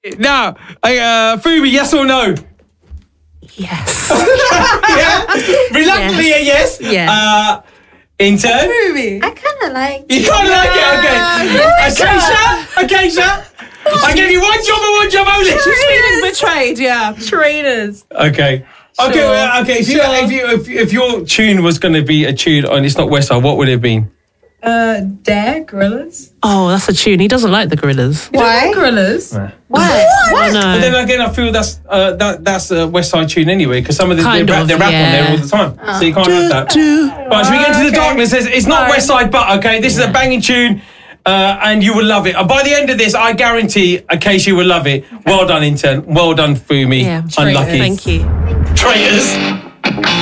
Now, Fubi, yes or no? Yes. Yeah. Reluctantly a yes. Yes. Intern. Movie. I kind of like You kind of like it, okay. Acacia. I give you one job and one job only. She's feeling betrayed, yeah. trainers. Okay. Okay. If your tune was going to be a tune and it's not West Side, what would it have been? Dare Gorillas. Oh, that's a tune. He doesn't like the Gorillas. Why? Gorillas. Why? But No. then again, I feel that's a West Side tune anyway, because some of the Kind they of, rap on there yeah. all the time, so you can't have that. Right, should we get into the darkness? It's not West Side, but okay, this is a banging tune, and you will love it. By the end of this, I guarantee, Acacia will love it. Well done, intern. Well done, Fumi. Yeah. Unlucky. Thank you. Traitors.